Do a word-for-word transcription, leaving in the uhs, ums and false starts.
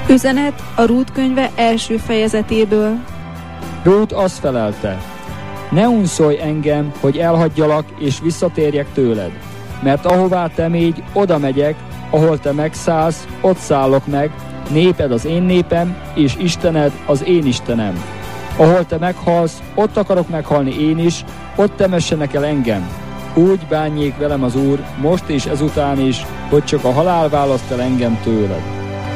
Üzenet a Rút könyve első fejezetéből. Rút azt felelte: ne unszolj engem, hogy elhagyjalak és visszatérjek tőled, mert ahová te mégy, oda megyek, ahol te megszállsz, ott szállok meg, néped az én népem, és Istened az én Istenem. Ahol te meghalsz, ott akarok meghalni én is, ott temessenek el engem. Úgy bánjék velem az Úr, most és ezután is, hogy csak a halál választ el engem tőled.